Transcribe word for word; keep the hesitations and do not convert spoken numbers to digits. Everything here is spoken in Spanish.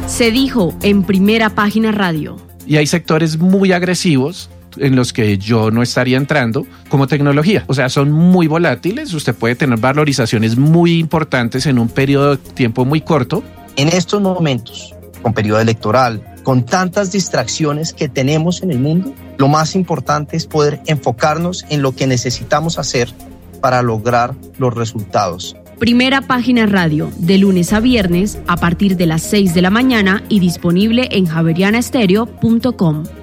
Se dijo en Primera Página Radio. Y hay sectores muy agresivos en los que yo no estaría entrando, como tecnología. O sea, son muy volátiles, usted puede tener valorizaciones muy importantes en un periodo de tiempo muy corto. En estos momentos, con periodo electoral, con tantas distracciones que tenemos en el mundo, lo más importante es poder enfocarnos en lo que necesitamos hacer para lograr los resultados. Primera Página Radio, de lunes a viernes a partir de las seis de la mañana y disponible en javeriana estéreo punto com.